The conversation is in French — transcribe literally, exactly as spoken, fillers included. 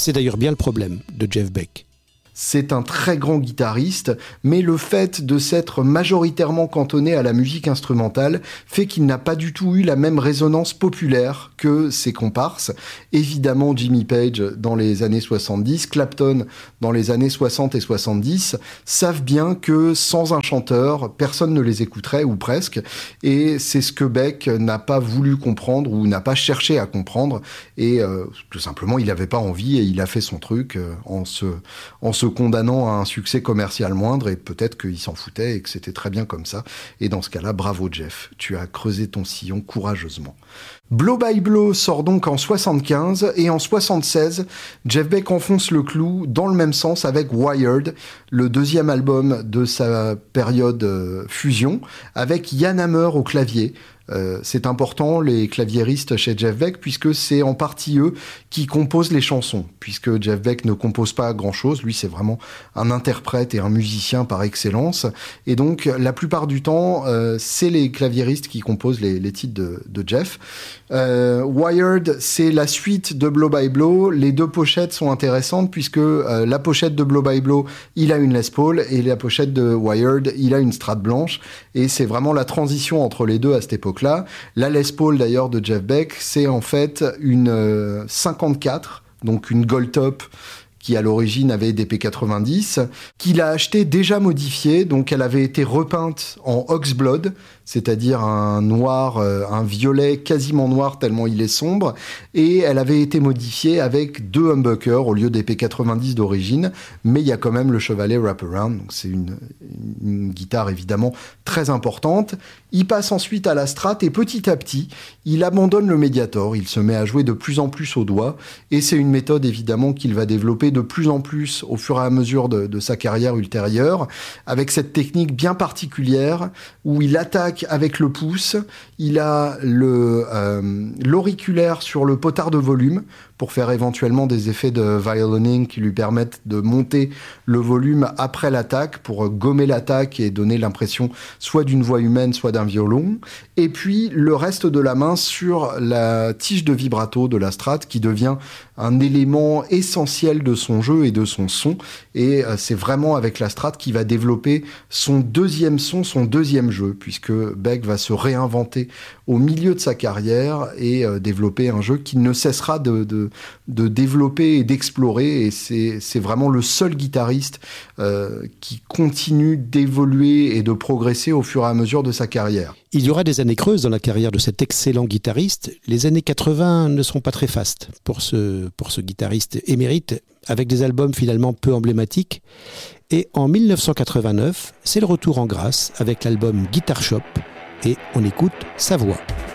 C'est d'ailleurs bien le problème de Jeff Beck. C'est un très grand guitariste, mais le fait de s'être majoritairement cantonné à la musique instrumentale fait qu'il n'a pas du tout eu la même résonance populaire que ses comparses. Évidemment, Jimmy Page dans les années soixante-dix, Clapton dans les années soixante et soixante-dix, savent bien que sans un chanteur, personne ne les écouterait, ou presque, et c'est ce que Beck n'a pas voulu comprendre ou n'a pas cherché à comprendre, et euh, tout simplement, il n'avait pas envie et il a fait son truc euh, en se... en se condamnant à un succès commercial moindre, et peut-être qu'il s'en foutait et que c'était très bien comme ça. Et dans ce cas-là, bravo Jeff, tu as creusé ton sillon courageusement. Blow by Blow sort donc en soixante-quinze, et en soixante-seize, Jeff Beck enfonce le clou dans le même sens avec Wired, le deuxième album de sa période euh, fusion, avec Jan Hammer au clavier. Euh, c'est important, les claviéristes chez Jeff Beck, puisque c'est en partie eux qui composent les chansons, puisque Jeff Beck ne compose pas grand-chose, lui c'est vraiment un interprète et un musicien par excellence, et donc la plupart du temps, euh, c'est les claviéristes qui composent les, les titres de, de Jeff. Euh, Wired, c'est la suite de Blow by Blow, les deux pochettes sont intéressantes, puisque euh, la pochette de Blow by Blow, il a une Les Paul, et la pochette de Wired, il a une Strat blanche, et c'est vraiment la transition entre les deux à cette époque là. La Les Paul d'ailleurs de Jeff Beck, c'est en fait une euh, cinquante-quatre, donc une Gold Top qui à l'origine avait des P quatre-vingt-dix, qu'il a acheté déjà modifiée, donc elle avait été repeinte en Oxblood, c'est-à-dire un noir, euh, un violet quasiment noir tellement il est sombre, et elle avait été modifiée avec deux humbuckers au lieu des P quatre-vingt-dix d'origine, mais il y a quand même le chevalet wraparound, donc c'est une, une guitare évidemment très importante. Il passe ensuite à la Strat, et petit à petit, il abandonne le Mediator, il se met à jouer de plus en plus au doigt, et c'est une méthode évidemment qu'il va développer de plus en plus au fur et à mesure de, de sa carrière ultérieure, avec cette technique bien particulière où il attaque avec le pouce, il a le, euh, l'auriculaire sur le potard de volume pour faire éventuellement des effets de violoning qui lui permettent de monter le volume après l'attaque pour gommer l'attaque et donner l'impression soit d'une voix humaine, soit d'un violon. Et puis le reste de la main sur la tige de vibrato de la Strat qui devient un élément essentiel de son jeu et de son son. Et c'est vraiment avec la Strat qu'il va développer son deuxième son, son deuxième jeu, puisque Beck va se réinventer au milieu de sa carrière et euh, développer un jeu qui ne cessera de, de, de développer et d'explorer. Et c'est, c'est vraiment le seul guitariste euh, qui continue d'évoluer et de progresser au fur et à mesure de sa carrière. Il y aura des années creuses dans la carrière de cet excellent guitariste. Les années quatre-vingts ne seront pas très fastes pour ce, pour ce guitariste émérite, avec des albums finalement peu emblématiques. Et en dix-neuf cent quatre-vingt-neuf, c'est le retour en grâce avec l'album Guitar Shop, et on écoute sa voix.